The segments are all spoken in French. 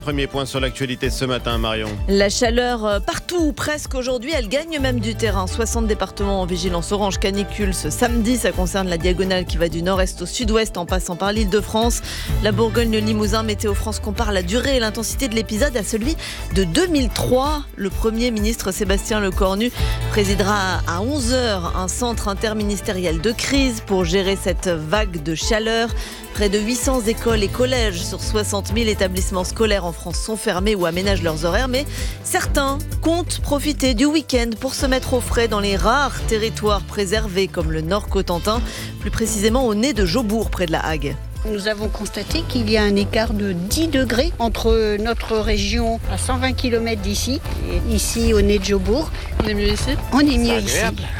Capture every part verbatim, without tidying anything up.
Premier point sur l'actualité ce matin, Marion. La chaleur partout, presque aujourd'hui, elle gagne même du terrain. soixante départements en vigilance orange canicule ce samedi. Ça concerne la diagonale qui va du nord-est au sud-ouest en passant par l'Île-de-France. La Bourgogne, le Limousin, Météo France compare la durée et l'intensité de l'épisode à celui de deux mille trois. Le Premier ministre Sébastien Lecornu présidera à onze heures un centre interministériel de crise pour gérer cette vague de chaleur. Près de huit cents écoles et collèges sur soixante mille établissements scolaires en France sont fermés ou aménagent leurs horaires, mais certains comptent profiter du week-end pour se mettre au frais dans les rares territoires préservés comme le Nord Cotentin, plus précisément au nez de Jaubourg près de la Hague. Nous avons constaté qu'il y a un écart de dix degrés entre notre région à cent vingt kilomètres d'ici et ici au nez de Jaubourg. On est mieux ici On est mieux ici.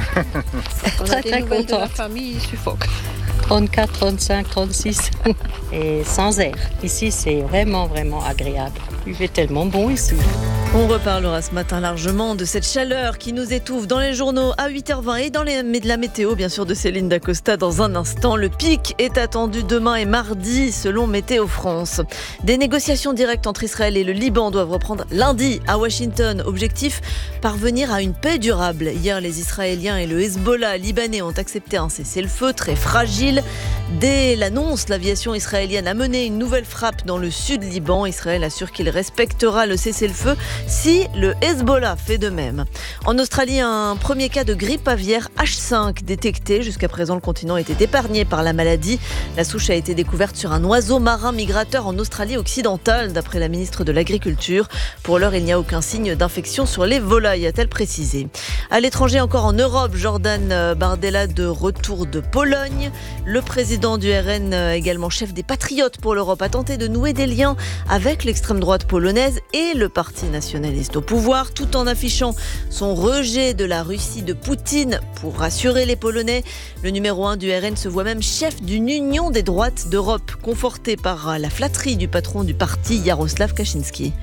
On très a des très nouvelles de la contente. famille, il suffoque. trente-quatre, trente-cinq, trente-six et sans air. Ici, c'est vraiment, vraiment agréable. Il fait tellement bon ici. On reparlera ce matin largement de cette chaleur qui nous étouffe dans les journaux à huit heures vingt et dans les, de la météo, bien sûr, de Céline Dacosta dans un instant. Le pic est attendu demain et mardi, selon Météo France. Des négociations directes entre Israël et le Liban doivent reprendre lundi à Washington. Objectif, parvenir à une paix durable. Hier, les Israéliens et le Hezbollah libanais ont accepté un cessez-le-feu très fragile. Dès l'annonce, l'aviation israélienne a mené une nouvelle frappe dans le sud Liban. Israël assure qu'il respectera le cessez-le-feu si le Hezbollah fait de même. En Australie, un premier cas de grippe aviaire H cinq détecté. Jusqu'à présent, le continent était épargné par la maladie. La souche a été découverte sur un oiseau marin migrateur en Australie occidentale, d'après la ministre de l'Agriculture. Pour l'heure, il n'y a aucun signe d'infection sur les volailles, a-t-elle précisé. À l'étranger, encore en Europe, Jordan Bardella de retour de Pologne. Le président du R N, également chef des Patriotes pour l'Europe, a tenté de nouer des liens avec l'extrême droite polonaise et le parti nationaliste au pouvoir, tout en affichant son rejet de la Russie de Poutine pour rassurer les Polonais. Le numéro un du R N se voit même chef d'une union des droites d'Europe, conforté par la flatterie du patron du parti, Jaroslaw Kaczynski.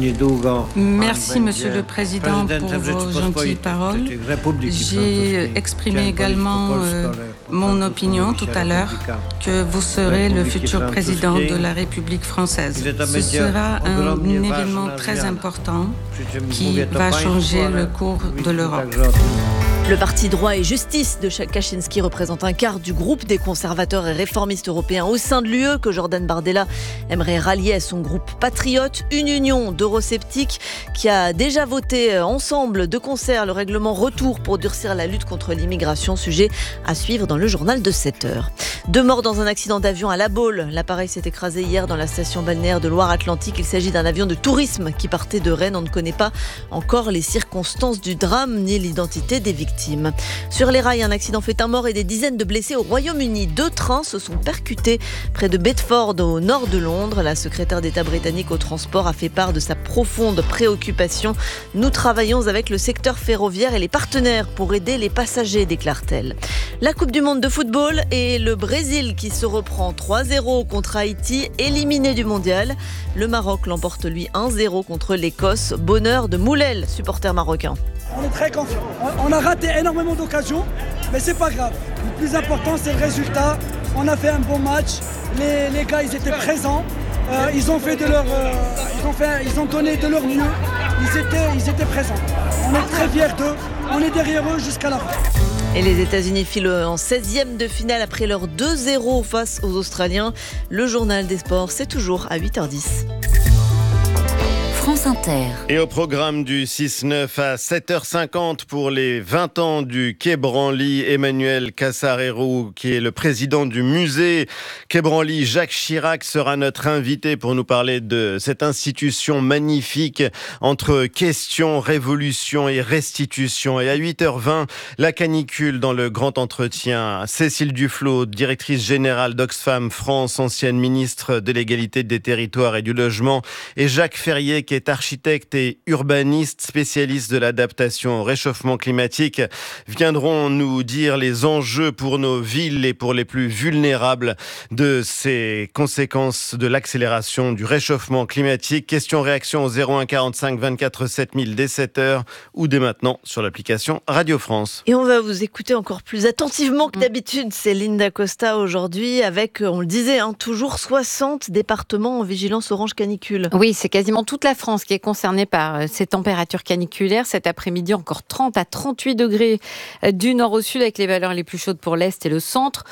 Merci, Monsieur le Président, pour vos gentilles paroles. J'ai exprimé également euh, mon opinion tout à l'heure que vous serez le futur président de la République française. Ce sera un événement très important qui va changer le cours de l'Europe. Le parti Droit et Justice de Kaczynski représente un quart du groupe des conservateurs et réformistes européens au sein de l'U E que Jordan Bardella aimerait rallier à son groupe patriote, une union d'eurosceptiques qui a déjà voté ensemble de concert le règlement retour pour durcir la lutte contre l'immigration, sujet à suivre dans le journal de sept heures. Deux morts dans un accident d'avion à La Baule. L'appareil s'est écrasé hier dans la station balnéaire de Loire-Atlantique. Il s'agit d'un avion de tourisme qui partait de Rennes. On ne connaît pas encore les circonstances du drame ni l'identité des victimes. Sur les rails, un accident fait un mort et des dizaines de blessés au Royaume-Uni. Deux trains se sont percutés près de Bedford, au nord de Londres. La secrétaire d'État britannique au transport a fait part de sa profonde préoccupation. Nous travaillons avec le secteur ferroviaire et les partenaires pour aider les passagers, déclare-t-elle. La Coupe du monde de football et le Brésil qui se reprend trois zéro contre Haïti, éliminé du mondial. Le Maroc l'emporte lui un zéro contre l'Écosse. Bonheur de Moulel, supporter marocain. On est très confiants. On a raté énormément d'occasions, mais c'est pas grave. Le plus important, c'est le résultat. On a fait un bon match. Les, les gars, ils étaient présents. Euh, ils ont fait de leur, euh, ils ont fait, ils ont donné de leur mieux. Ils étaient, ils étaient présents. On est très fiers d'eux. On est derrière eux jusqu'à la fin. Et les États-Unis filent en seizième de finale après leur deux zéro face aux Australiens. Le journal des sports, c'est toujours à huit heures dix. France Inter. Et au programme du six neuf à sept heures cinquante pour les vingt ans du Quai Branly, Emmanuel Cassarero, qui est le président du musée Quai Branly, Jacques Chirac, sera notre invité pour nous parler de cette institution magnifique entre questions, révolution et restitution. Et à huit heures vingt, la canicule dans le grand entretien. Cécile Duflot, directrice générale d'Oxfam France, ancienne ministre de l'égalité des territoires et du logement, et Jacques Ferrier, qui est est architecte et urbaniste, spécialiste de l'adaptation au réchauffement climatique, viendront nous dire les enjeux pour nos villes et pour les plus vulnérables de ces conséquences de l'accélération du réchauffement climatique. Question-réaction au zéro un quarante-cinq vingt-quatre sept mille dès sept heures ou dès maintenant sur l'application Radio France. Et on va vous écouter encore plus attentivement que d'habitude, Céline Dacosta, aujourd'hui, avec, on le disait, hein, toujours soixante départements en vigilance orange canicule. Oui, c'est quasiment toute la France qui est concernée par ces températures caniculaires. Cet après-midi, encore trente à trente-huit degrés du nord au sud, avec les valeurs les plus chaudes pour l'est et le centre.